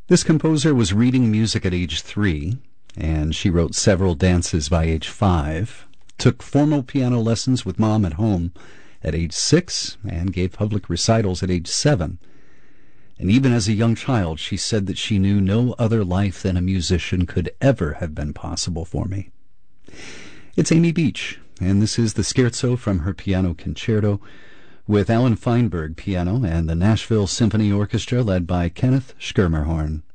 This composer was reading music at age 3, and she wrote several dances by age 5, took formal piano lessons with Mom at home at age 6, and gave public recitals at age 7. And even as a young child, she said that she knew no other life than a musician could ever have been possible for me. It's Amy Beach, and this is the Scherzo from her Piano Concerto, with Alan Feinberg piano and the Nashville Symphony Orchestra led by Kenneth Schermerhorn.